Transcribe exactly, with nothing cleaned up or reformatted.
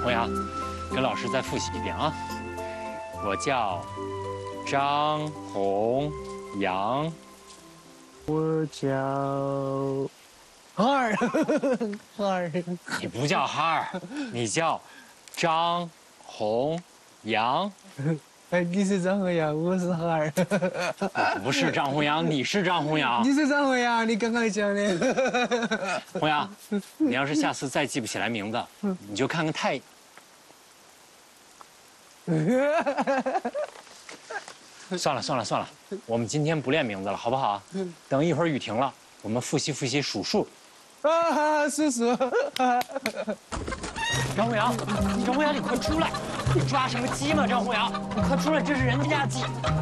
弘扬，跟老师再复习一遍啊。我叫张弘扬， 我叫哈儿，哈儿。 你不叫哈儿，你叫张弘扬。 哎，你是张弘扬，我是哈儿。 我不是张弘扬，你是张弘扬。 你是张弘扬，你刚刚讲的。 弘扬，你要是下次再记不起来名字，你就看看太。算了算了算了，我们今天不练名字了，好不好？等一会儿雨停了，我们复习复习数数。 啊，叔叔。 张弘扬，张弘扬，你快出来！你抓什么鸡嘛，张弘扬，你快出来，这是人家鸡。